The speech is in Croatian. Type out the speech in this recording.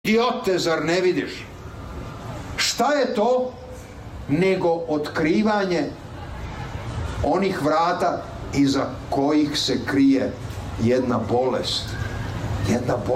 Idiote, zar ne vidiš? Šta je to nego otkrivanje onih vrata iza kojih se krije jedna bolest.